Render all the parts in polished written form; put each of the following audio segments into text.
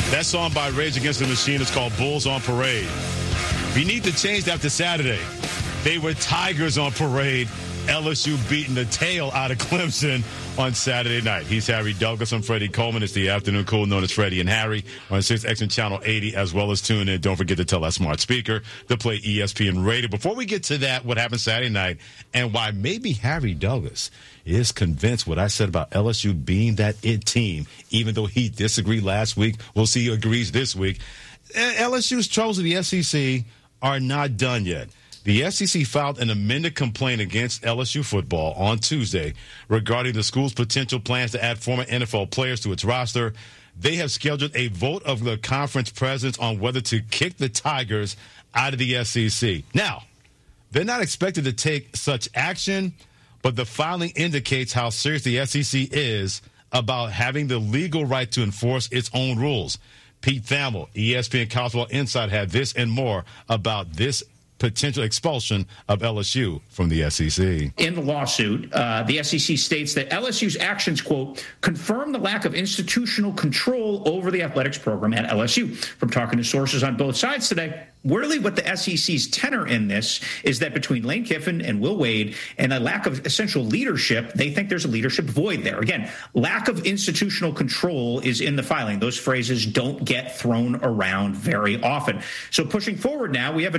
That song by Rage Against the Machine is called Bulls on Parade. We need to change that to Saturday. They were Tigers on parade. LSU beating the tail out of Clemson on Saturday night. He's Harry Douglas. I'm Freddie Coleman. It's the afternoon cool known as Freddie and Harry on 6X Channel 80, as well as tune in. Don't forget to tell that smart speaker to play ESPN Radio. Before we get to that, what happened Saturday night, and why maybe Harry Douglas is convinced what I said about LSU being that it team, even though he disagreed last week. We'll see he agrees this week. LSU's troubles with the SEC are not done yet. The SEC filed an amended complaint against LSU football on Tuesday regarding the school's potential plans to add former NFL players to its roster. They have scheduled a vote of the conference presidents on whether to kick the Tigers out of the SEC. Now, they're not expected to take such action, but the filing indicates how serious the SEC is about having the legal right to enforce its own rules. Pete Thamel, ESPN College Football Insight, had this and more about this potential expulsion of LSU from the SEC. In the lawsuit, the SEC states that LSU's actions, quote, confirm the lack of institutional control over the athletics program at LSU. From talking to sources on both sides today, really what the SEC's tenor in this is that between Lane Kiffin and Will Wade and a lack of essential leadership, they think there's a leadership void there. Again, lack of institutional control is in the filing. Those phrases don't get thrown around very often. So pushing forward now, we have a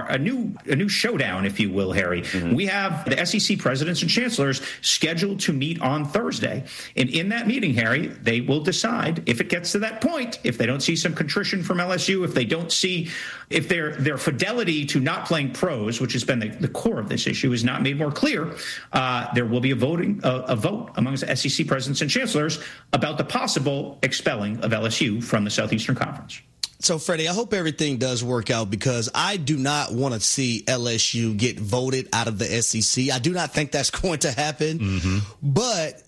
new showdown, if you will, Harry. Mm-hmm. We have the SEC presidents and chancellors scheduled to meet on Thursday. And in that meeting, Harry, they will decide if it gets to that point, if they don't see some contrition from LSU, if they don't see, if their fidelity to not playing pros, which has been the core of this issue, is not made more clear, there will be a vote amongst the SEC presidents and chancellors about the possible expelling of LSU from the Southeastern Conference. So, Freddie, I hope everything does work out because I do not want to see LSU get voted out of the SEC. I do not think that's going to happen. Mm-hmm. But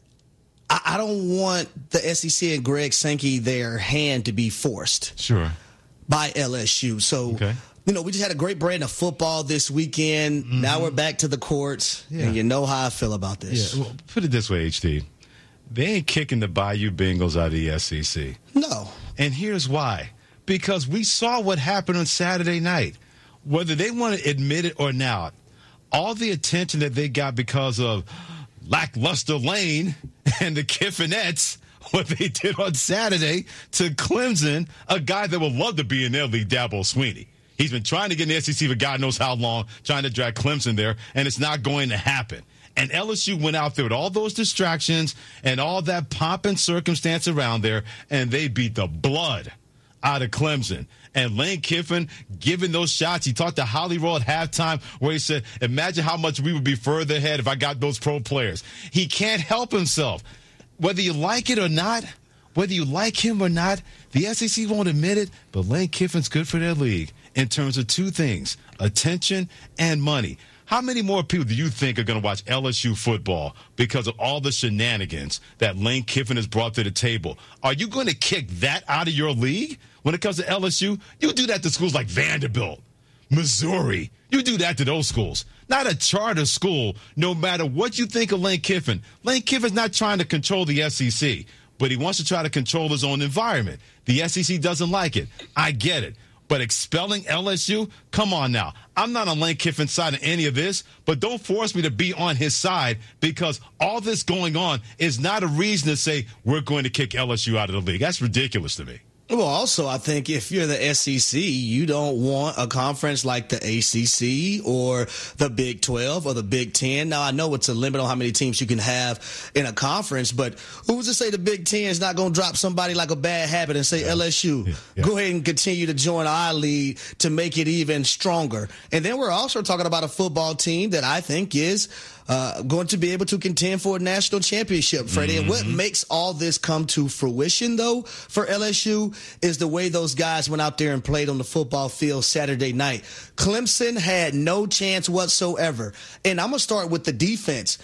I don't want the SEC and Greg Sankey, their hand to be forced. Sure. By LSU. So, we just had a great brand of football this weekend. Mm-hmm. Now we're back to the courts, and you know how I feel about this. Yeah. Well, put it this way, HT. They ain't kicking the Bayou Bengals out of the SEC. No. And here's why. Because we saw what happened on Saturday night. Whether they want to admit it or not, all the attention that they got because of lackluster Lane and the Kiffinettes, what they did on Saturday to Clemson, a guy that would love to be in their league, Dabo Swinney. He's been trying to get in the SEC for God knows how long, trying to drag Clemson there, and it's not going to happen. And LSU went out there with all those distractions and all that pomp and circumstance around there, and they beat the blood out of Clemson. And Lane Kiffin giving those shots. He talked to Holly Rowe at halftime where he said, imagine how much we would be further ahead if I got those pro players. He can't help himself. Whether you like it or not, whether you like him or not, the SEC won't admit it, but Lane Kiffin's good for their league in terms of two things, attention and money. How many more people do you think are going to watch LSU football because of all the shenanigans that Lane Kiffin has brought to the table? Are you going to kick that out of your league when it comes to LSU? You do that to schools like Vanderbilt, Missouri. You do that to those schools. Not a charter school, no matter what you think of Lane Kiffin. Lane Kiffin's not trying to control the SEC, but he wants to try to control his own environment. The SEC doesn't like it. I get it. But expelling LSU? Come on now. I'm not on Lane Kiffin's side of any of this, but don't force me to be on his side because all this going on is not a reason to say we're going to kick LSU out of the league. That's ridiculous to me. Well, also, I think if you're the SEC, you don't want a conference like the ACC or the Big 12 or the Big 10. Now, I know it's a limit on how many teams you can have in a conference, but who's to say the Big 10 is not going to drop somebody like a bad habit and say, LSU, go ahead and continue to join our league to make it even stronger. And then we're also talking about a football team that I think is going to be able to contend for a national championship, Freddie. Mm-hmm. And what makes all this come to fruition, though, for LSU is the way those guys went out there and played on the football field Saturday night. Clemson had no chance whatsoever. And I'm going to start with the defense.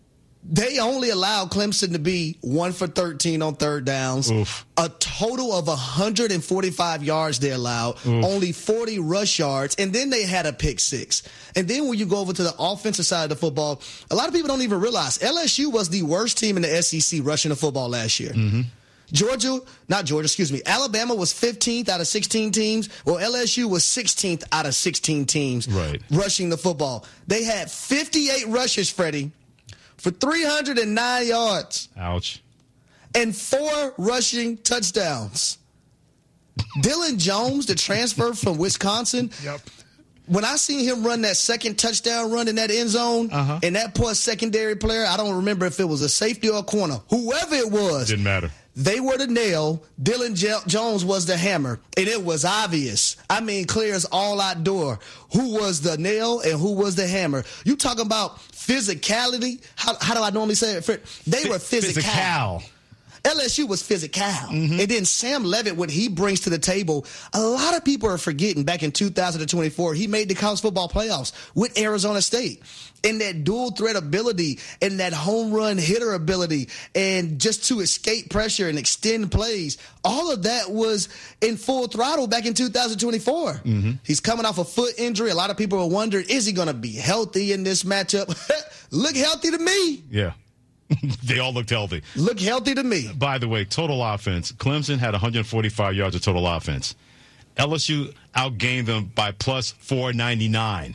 They only allowed Clemson to be 1 for 13 on third downs. Oof. A total of 145 yards they allowed, only 40 rush yards, and then they had a pick six. And then when you go over to the offensive side of the football, a lot of people don't even realize LSU was the worst team in the SEC rushing the football last year. Mm-hmm. Alabama was 15th out of 16 teams. Well, LSU was 16th out of 16 teams rushing the football. They had 58 rushes, Freddie, for 309 yards. Ouch. And 4 rushing touchdowns. Dylan Jones, the transfer from Wisconsin. Yep. When I seen him run that second touchdown run in that end zone, and that poor secondary player, I don't remember if it was a safety or a corner, whoever it was. Didn't matter. They were the nail. Dylan Jones was the hammer. And it was obvious. I mean, clear as all outdoor. Who was the nail and who was the hammer? You talking about physicality? How do I normally say it? They were physical. LSU was physical. And then Sam Levitt, what he brings to the table, a lot of people are forgetting back in 2024, he made the college football playoffs with Arizona State. And that dual threat ability and that home run hitter ability and just to escape pressure and extend plays, all of that was in full throttle back in 2024. He's coming off a foot injury. A lot of people are wondering, is he going to be healthy in this matchup? Look healthy to me. Yeah. They all looked healthy. Look healthy to me. By the way, total offense. Clemson had 145 yards of total offense. LSU outgained them by plus 499.